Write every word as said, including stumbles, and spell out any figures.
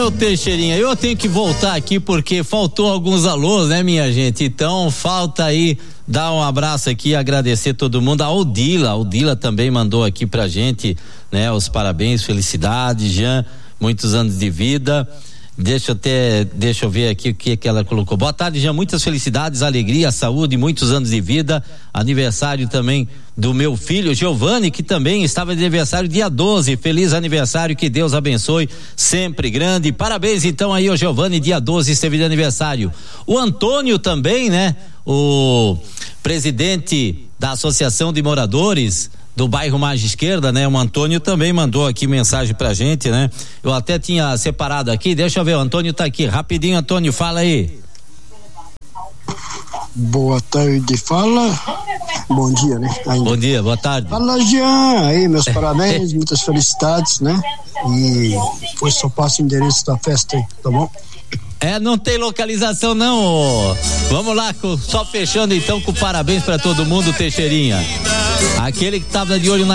Ô, Teixeirinha, eu tenho que voltar aqui porque faltou alguns alôs, né, minha gente? Então, falta aí dar um abraço aqui, agradecer todo mundo. A Odila, a Odila também mandou aqui pra gente, né, os parabéns, felicidades, Jean, muitos anos de vida. Deixa eu até, deixa eu ver aqui o que que ela colocou. Boa tarde, Jean, muitas felicidades, alegria, saúde, muitos anos de vida. Aniversário também do meu filho Giovanni, que também estava de aniversário dia doze. Feliz aniversário, que Deus abençoe, sempre grande. Parabéns então aí, o Giovanni, dia doze esteve de aniversário. O Antônio também, né? O presidente da Associação de Moradores do bairro Margem Esquerda, né? O Antônio também mandou aqui mensagem pra gente, né? Eu até tinha separado aqui, deixa eu ver, o Antônio tá aqui, rapidinho, Antônio, fala aí. Boa tarde, fala. Bom dia, né? Ainda. Bom dia, boa tarde. Fala, Jean, aí, meus parabéns, muitas felicidades, né? E depois só passa o endereço da festa aí, tá bom? É, não tem localização não, ô. Vamos lá, só fechando então com parabéns pra todo mundo, Teixeirinha. Aquele que tava de olho na